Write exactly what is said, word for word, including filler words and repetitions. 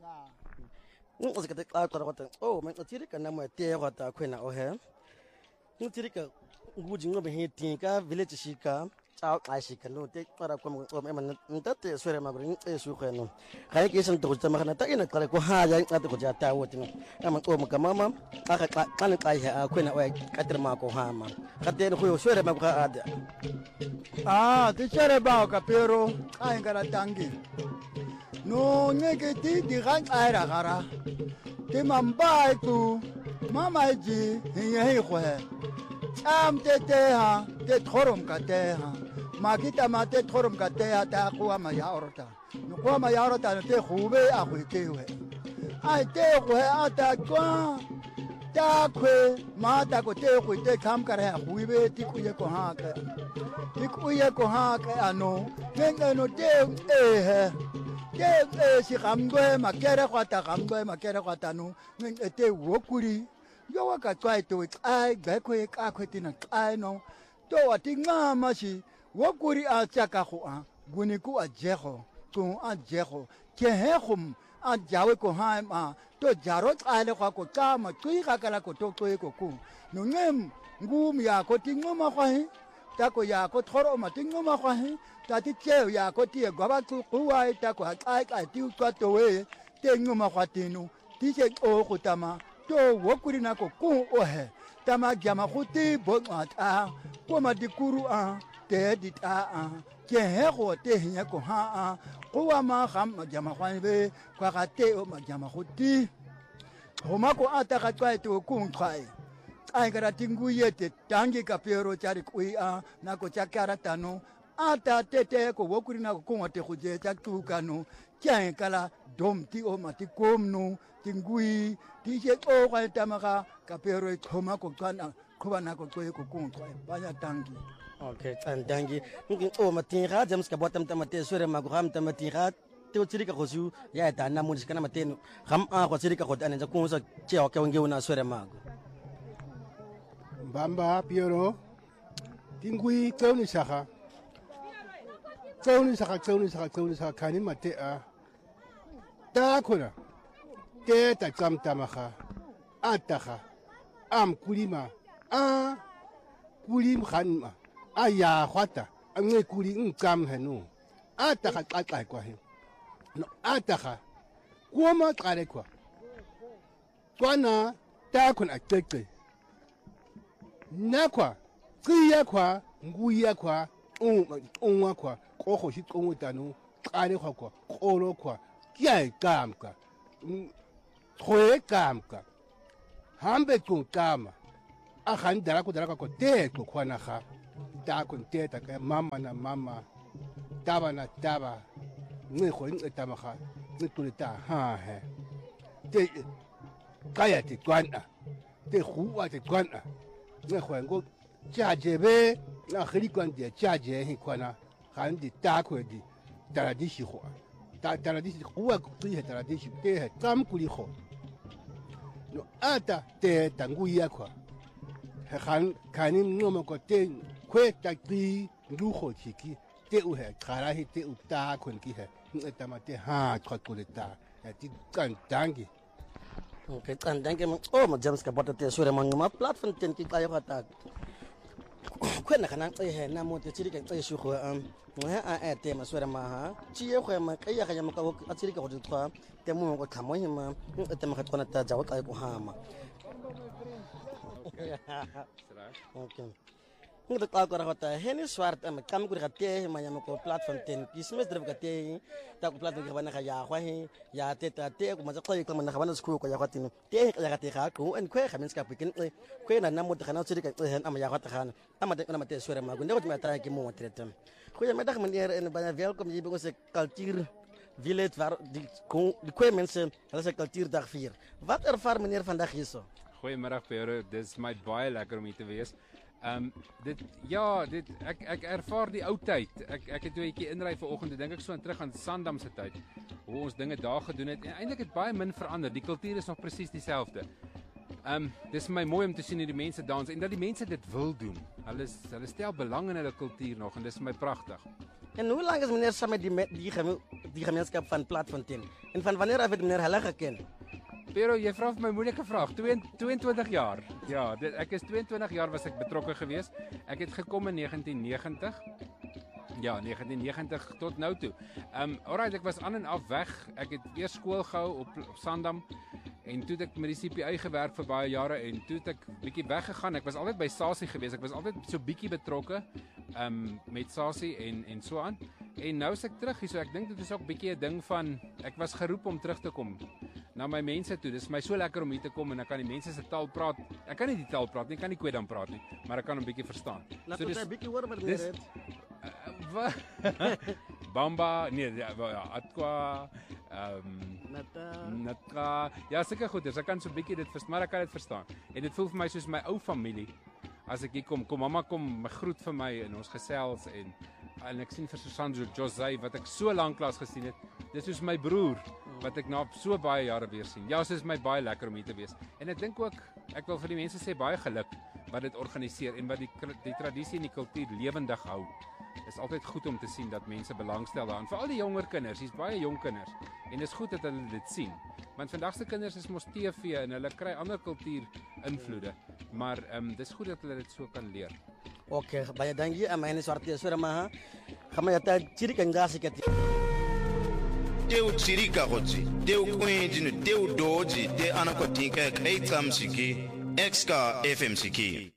Ngus ka tekla ko rota. Oh, men tiri ka na mo te rota ko na o he. Tiri ka nguji ngobe hiti ka village shika. Chao ai shika no te para ko mo men ntate swere ma brin e su ko no. Kai ke san to ta makana ta ina kare ko ha ya ta ko ja ta woti no. Ama ko mo ka mama aka kan kai ha ko na o ka tir ma ko ha ma. Ka te ko yo swere ma ko ada. Ah, te chere ba ka pero ai ngara tangi. No nyeke ti di gan aira gara. Te mamba tu mama ji hiye ko he. Am te te ha te thorom ka te ha. Makita ma te thorom ka te ha ta ko ma ya orota. No ko ma ya orota no te khube a ko te we. Ai te ko he ata kwa. Ta kwe ma ta ko te ko te kam kare ha khube ti ku ye ko ha ka. Ti ku ye ko ha ka ano. Nge no te e he. Ke si gamgwe makere kwata gamgwe makere kwata no ngete wokuri yo waka twai to ai bekwe ka kwetina ai no to atinga mashi wokuri a tsaka go a guni ku a jego ku a jego ke he gum a jawe ko ha ma to jaro tsale kwa ko ka ma tui ka kala ko to to ko ku no ngem ngum ya ko tingoma kwa he ta ko ya ko thoro ma tingoma kwa he ta ti cheo ya ko ti go ba ku ku ai ta ko ai ai ti ko to we te ngoma kwa tinu ti che o ko tama to wo kuri na ko ku o he tama gyama ku ti bo ta ko ma di kuru a te di ta a ke he go te hinya ko ha a ko wa ma gam ma gyama kwa be kwa ga te o ma gyama ku ti ho ma ko ata ka twa to ku ngai ai gara tingu yete tangi ka pero chari ku a na ko chakara tano ata tete ko wokuri na ko ngote go je tsa tukano kyang kala dom ti o mati komno tingui ti je o ga tamaka ka pero e khoma ko kana khoba na ko ko ko ko ba ya tangi. Okay, and dangi ngi o mati ga james ka botam tamate sore magram tamati ga te o tsirika go su ya ta na mo diskana mateno gam a go tsirika go tana ja ko so che o ke ngi una sore mago bamba pero tingui ko ni saka Tony saka Tony saka Tony saka kani mate a ta kona te ta kam tamaka ataka am kulima a kulim khanma aya khwata ange kuli ngam henu ataka tata kwa he no ataka kuoma kare kwa kwana ta kona tete nakwa kiya kwa nguya kwa un un kwa ko go shi ko tano kare kwa kwa kolo kwa kia kamka khoe kamka hambe ku kama a khandara ku dara ko te ko khwana kha ta ko te ta ka mama na mama taba na taba ngi kho ngi tama kha ngi tu ta ha he te kaya te kwana te khuwa te kwana ngi kho ngo cha jebe na khiri kwan de cha je hi kwana khan di ta ko di tara di shi kho ta tara di khuwa ku ti tara di shi te he tam ku li kho no ata te tangu ya kwa khan khanim no mo ko te kwe ta ti lu kho chi ki te u he khara hi te u ta kon ki he ngi ta ma te ha kho ko le ta ti kan dangi okay kan dangi oh ma james ka botate sure man ma platform ten ki kayo kata kwena kana tsaye na mo te tsiri ka tsaye shu go am mo ha a te ma sure ma ha chi ye go ma ka ya ga ma ka a tsiri ka go tswa te mo go khamo hi ma te ma ka tsona ta jawa ka go ha ma okay ngi ta ko ra ta heni swart am kam ku ga te ma ya ma ko platform ten kismes drive ka te ta ko platform ga bana ga ya gwa hi ya te ta te ko ma tsa ka ma na ga bana sku ko ya gwa tin te ya ga te ga ko en kwe ga men ska pikin kwe na na mo ta na tsiri ka hen am ya gwa ta ga am ta na ma te swere ma go ndo ma ta ki mo tretem ko ya ma dag meneer en bana welkom jy bingo se cultuur village waar die die kwe mense hulle se cultuurdag vier wat ervaar meneer vandag hierso. Goeiemiddag Pierre, dis my baie lekker om hier te wees. Ehm um, dit ja, dit ek ek ervaar die ou tyd. Ek ek het toe 'n bietjie inry vanoggend, dink ek so aan terug aan Sandam se tyd. Hoe ons dinge daar gedoen het. En eintlik het baie min verander. Die kultuur is nog presies dieselfde. Ehm um, dis vir my mooi om te sien hoe die mense dans en dat die mense dit wil doen. Hulle hulle stel belang in hulle kultuur nog en dis vir my pragtig. En hoe lank is meneer saam met die die die gemeenskap van Platfontein. En van wanneer af het meneer hulle geken? Pero, jy vra vir my moeilike vraag. tweeëntwintig jaar. Ja, dit, ek is tweeëntwintig jaar was ek betrokke geweest. Ek het gekom in negentien negentig. Ja, negentien negentig tot nou toe. Ehm, um, alright, ek was aan en af weg. Ek het eers skool gehou op, op Sandam en toe het ek met die C P I gewerk vir baie jare en toe het ek bietjie weggegaan. Ek was altyd by SASSI geweest. Ek was altyd so bietjie betrokke ehm um, met SASSI en en so aan. En nou is ek terug hier, so ek dink dit is ook bietjie 'n ding van ek was geroep om terug te kom na my mense toe. Dit is my so lekker om hier te kom en ek kan die mense se taal praat. Ek kan nie die taal praat nie, ek kan nie Kwedam praat nie, maar ek kan hom bietjie verstaan. Laat So ons dis- 'n bietjie hoor wat meneer dis- het. Wa- Bamba, nee, ja, wel, ja, Atqua, ehm Nata. Natka. Ja, seker goed, dus ek kan so 'n bietjie dit verstaan, maar ek kan dit verstaan. En dit voel vir my soos my ou familie. As ek hier kom, kom mamma kom my groet vir my en ons gesels en en ek sien vir Susan José wat ek so lank lank gesien het. Dis soos my broer wat ek na so baie jare weer sien. Ja, dit is my baie lekker om hier te wees. En ek dink ook ek wil vir die mense sê baie geluk wat dit organiseer en wat die die tradisie en die kultuur lewendig hou. Is altyd goed om te sien dat mense belangstel daaraan. Veral die jonger kinders, hier's baie jong kinders. En dis goed dat hulle dit sien. Want vandag se kinders is mos T V en hulle kry ander kultuur invloede. Maar ehm um, dis goed dat hulle dit so kan leer. Okay, baie dankie aan myne swarte sore maar. Gaan jy dit chiri kan gas ek. Teu tsirika gotsi, teu kwendinu, teu doji, te anakotinka, kaitam siki, X K F M siki.